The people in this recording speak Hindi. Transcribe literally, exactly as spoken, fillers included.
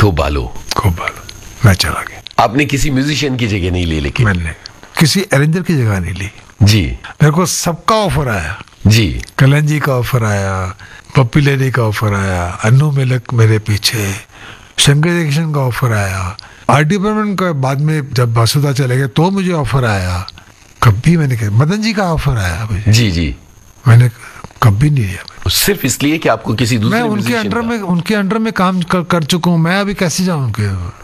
खूब बालो खूब बालो, मैं चला गया। आपने किसी म्यूजिशियन की जगह नहीं ली? लेकिन मैंने किसी अरेंजर की जगह नहीं ली जी। मेरे को सबका ऑफर आया जी। कलन जी का ऑफर आया, पप्पी लेडी का ऑफर आया, अन्नू मलिक मेरे पीछे, शंकर जयकिशन का ऑफर आया, आर डी बर्मन का बाद में जब बासुदा चले गए तो मुझे ऑफर आया। कभी मैंने कहा, मदन जी का ऑफर आया मुझे, जी जी, मैंने कभी नहीं लिया। सिर्फ इसलिए कि आपको किसी दूसरे मैं उनके musician अंडर का- में उनके अंडर में काम कर, कर चुका हूँ, मैं अभी कैसे जाऊँ उनके